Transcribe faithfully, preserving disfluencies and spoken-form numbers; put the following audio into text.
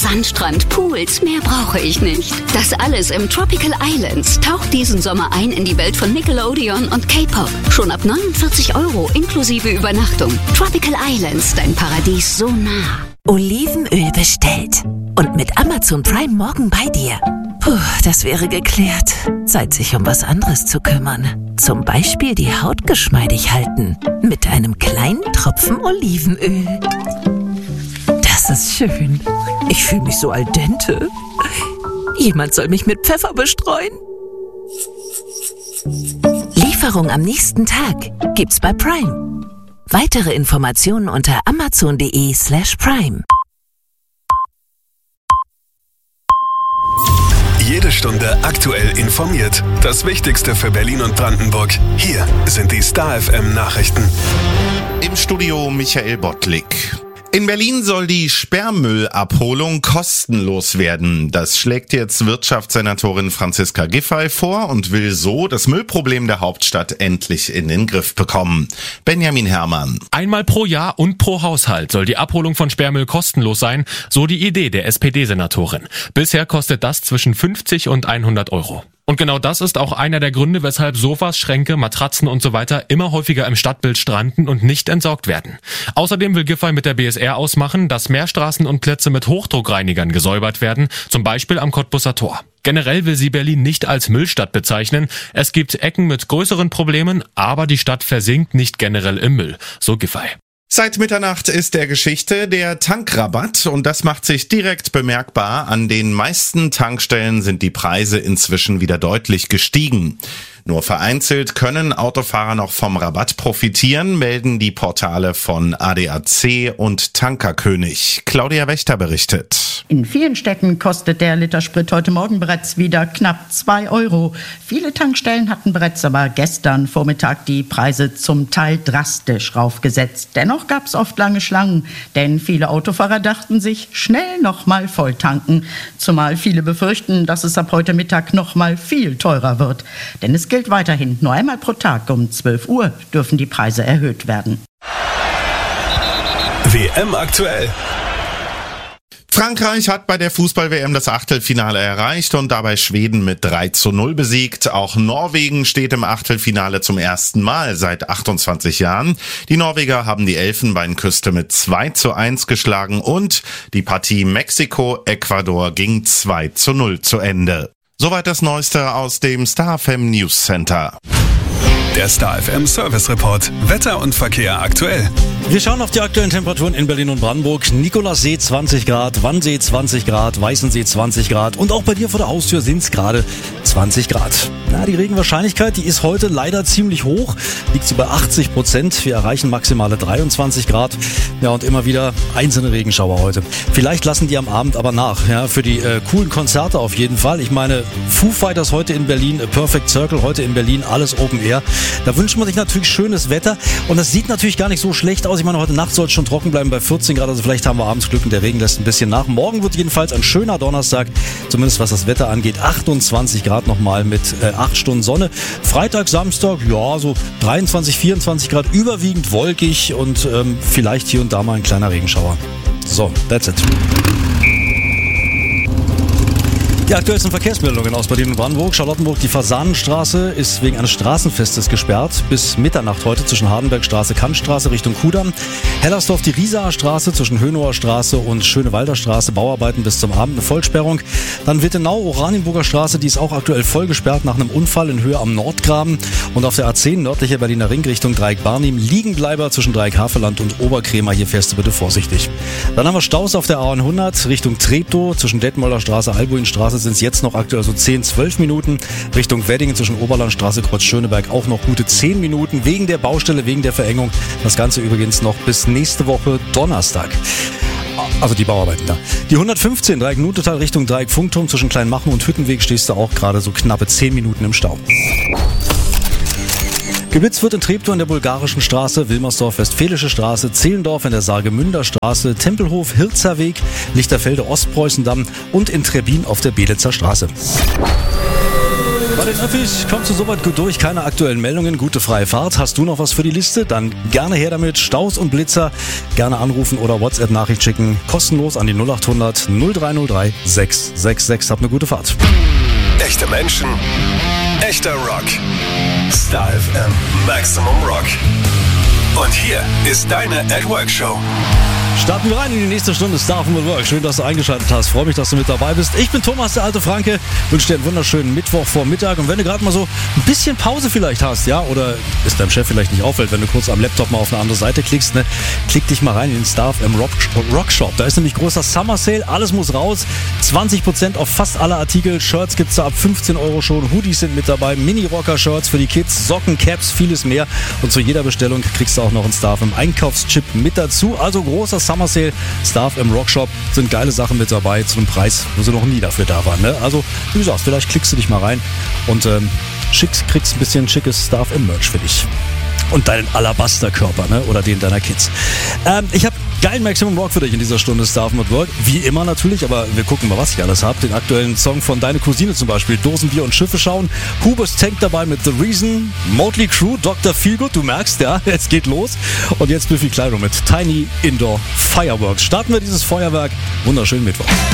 Sandstrand, Pools, mehr brauche ich nicht. Das alles im Tropical Islands. Taucht diesen Sommer ein in die Welt von Nickelodeon und K-Pop. Schon ab neunundvierzig Euro inklusive Übernachtung. Tropical Islands, dein Paradies so nah. Olivenöl bestellt. Und mit Amazon Prime morgen bei dir. Puh, das wäre geklärt. Zeit, sich um was anderes zu kümmern. Zum Beispiel die Haut geschmeidig halten. Mit einem kleinen Tropfen Olivenöl. Das ist schön. Ich fühle mich so al dente. Jemand soll mich mit Pfeffer bestreuen. Lieferung am nächsten Tag gibt's bei Prime. Weitere Informationen unter amazon.de slash prime. Jede Stunde aktuell informiert. Das Wichtigste für Berlin und Brandenburg. Hier sind die Star F M Nachrichten. Im Studio Michael Bottlik. In Berlin soll die Sperrmüllabholung kostenlos werden. Das schlägt jetzt Wirtschaftssenatorin Franziska Giffey vor und will so das Müllproblem der Hauptstadt endlich in den Griff bekommen. Benjamin Herrmann. Einmal pro Jahr und pro Haushalt soll die Abholung von Sperrmüll kostenlos sein, so die Idee der S P D-Senatorin. Bisher kostet das zwischen fünfzig und hundert Euro. Und genau das ist auch einer der Gründe, weshalb Sofas, Schränke, Matratzen und so weiter immer häufiger im Stadtbild stranden und nicht entsorgt werden. Außerdem will Giffey mit der B S R ausmachen, dass mehr Straßen und Plätze mit Hochdruckreinigern gesäubert werden, zum Beispiel am Cottbusser Tor. Generell will sie Berlin nicht als Müllstadt bezeichnen. Es gibt Ecken mit größeren Problemen, aber die Stadt versinkt nicht generell im Müll, so Giffey. Seit Mitternacht ist der Geschichte der Tankrabatt und das macht sich direkt bemerkbar. An den meisten Tankstellen sind die Preise inzwischen wieder deutlich gestiegen. Nur vereinzelt können Autofahrer noch vom Rabatt profitieren, melden die Portale von A D A C und Tankerkönig. Claudia Wächter berichtet. In vielen Städten kostet der Liter Sprit heute Morgen bereits wieder knapp zwei Euro. Viele Tankstellen hatten bereits aber gestern Vormittag die Preise zum Teil drastisch raufgesetzt. Dennoch gab es oft lange Schlangen, denn viele Autofahrer dachten sich, schnell nochmal voll tanken. Zumal viele befürchten, dass es ab heute Mittag nochmal viel teurer wird. Denn es gilt weiterhin, nur einmal pro Tag um zwölf Uhr dürfen die Preise erhöht werden. W M aktuell. Frankreich hat bei der Fußball-W M das Achtelfinale erreicht und dabei Schweden mit drei zu null besiegt. Auch Norwegen steht im Achtelfinale zum ersten Mal seit achtundzwanzig Jahren. Die Norweger haben die Elfenbeinküste mit zwei zu eins geschlagen und die Partie Mexiko-Ecuador ging zwei zu null zu Ende. Soweit das Neueste aus dem Star F M News Center. Der Star F M Service Report. Wetter und Verkehr aktuell. Wir schauen auf die aktuellen Temperaturen in Berlin und Brandenburg. Nikolassee zwanzig Grad, Wannsee zwanzig Grad, Weißensee zwanzig Grad und auch bei dir vor der Haustür sind es gerade zwanzig Grad. Na, die Regenwahrscheinlichkeit, die ist heute leider ziemlich hoch, liegt so bei achtzig Prozent. Wir erreichen maximale dreiundzwanzig Grad. Ja, und immer wieder einzelne Regenschauer heute. Vielleicht lassen die am Abend aber nach, ja, für die äh, coolen Konzerte auf jeden Fall. Ich meine, Foo Fighters heute in Berlin, Perfect Circle heute in Berlin, alles Open Air. Da wünscht man sich natürlich schönes Wetter und das sieht natürlich gar nicht so schlecht aus. Ich meine, heute Nacht soll es schon trocken bleiben bei vierzehn Grad, also vielleicht haben wir abends Glück und der Regen lässt ein bisschen nach. Morgen wird jedenfalls ein schöner Donnerstag, zumindest was das Wetter angeht. achtundzwanzig Grad nochmal mit äh, acht Stunden Sonne. Freitag, Samstag, ja, so dreiundzwanzig, vierundzwanzig Grad, überwiegend wolkig und ähm, vielleicht hier und da mal ein kleiner Regenschauer. So, that's it. Die aktuellsten Verkehrsmeldungen aus Berlin und Brandenburg. Charlottenburg, die Fasanenstraße ist wegen eines Straßenfestes gesperrt. Bis Mitternacht heute zwischen Hardenbergstraße, Kantstraße Richtung Kudamm. Hellersdorf, die Riesaer Straße zwischen Hönower Straße und Schönewalder Straße. Bauarbeiten bis zum Abend, eine Vollsperrung. Dann Wittenau, Oranienburger Straße, die ist auch aktuell voll gesperrt nach einem Unfall in Höhe am Nordgraben. Und auf der A zehn, nördlicher Berliner Ring Richtung Dreieck-Barnim, Liegenbleiber zwischen Dreieck-Havelland und Oberkrämer. Hier fährst du bitte vorsichtig. Dann haben wir Staus auf der A hundert Richtung Treptow zwischen Detmolder Straße, Albuinstraße sind es jetzt noch aktuell so zehn, zwölf Minuten. Richtung Weddingen zwischen Oberlandstraße, Kreuz Schöneberg auch noch gute zehn Minuten wegen der Baustelle, wegen der Verengung. Das Ganze übrigens noch bis nächste Woche Donnerstag. Also die Bauarbeiten da. Die hundertfünfzehn, Dreieck-Nutetal Richtung Dreieck-Funkturm zwischen Kleinmachen und Hüttenweg stehst du auch gerade so knappe zehn Minuten im Stau. Geblitzt wird in Treptow in der Bulgarischen Straße, Wilmersdorf Westfälische Straße, Zehlendorf in der Sargemünder Straße, Tempelhof Hirzer Weg, Lichterfelde Ostpreußendamm und in Trebbin auf der Belitzer Straße. Bei den Öffis kommst du soweit gut durch, keine aktuellen Meldungen, gute freie Fahrt. Hast du noch was für die Liste? Dann gerne her damit. Staus und Blitzer, gerne anrufen oder WhatsApp-Nachricht schicken. Kostenlos an die null acht hundert null drei null drei sechs sechs sechs. Habt eine gute Fahrt. Echte Menschen, echter Rock. Star F M Maximum Rock. Und hier ist deine At Work Show. Starten wir rein in die nächste Stunde Star F M at Work. Schön, dass du eingeschaltet hast. Freue mich, dass du mit dabei bist. Ich bin Thomas, der alte Franke. Wünsche dir einen wunderschönen Mittwoch vor Mittag. Und wenn du gerade mal so ein bisschen Pause vielleicht hast, ja, oder es deinem Chef vielleicht nicht auffällt, wenn du kurz am Laptop mal auf eine andere Seite klickst, ne, klick dich mal rein in den Star F M Rock, Rock Shop. Da ist nämlich großer Summer Sale. Alles muss raus. zwanzig Prozent auf fast alle Artikel. Shirts gibt's da ab fünfzehn Euro schon. Hoodies sind mit dabei. Mini-Rocker-Shirts für die Kids. Socken, Caps, vieles mehr. Und zu jeder Bestellung kriegst du auch noch einen Star F M Einkaufschip mit dazu. Also großer Summer Sale. Star F M Rock Shop, sind geile Sachen mit dabei zu einem Preis, wo sie noch nie dafür da waren. Ne? Also, wie gesagt, vielleicht klickst du dich mal rein und ähm, schickst, kriegst ein bisschen schickes Star F M Merch für dich. Und deinen Alabaster-Körper, ne? Oder den deiner Kids. Ähm, ich habe geilen Maximum Rock für dich in dieser Stunde Star F M at Work. Wie immer natürlich, aber wir gucken mal, was ich alles habe. Den aktuellen Song von Deine Cousine zum Beispiel, Dosenbier und Schiffe schauen. Hubers Tank dabei mit The Reason, Motley Crue, Doktor Feelgood, du merkst, ja, es geht los. Und jetzt Biffy Clyro mit Tiny Indoor Fireworks. Starten wir dieses Feuerwerk. Wunderschönen Mittwoch.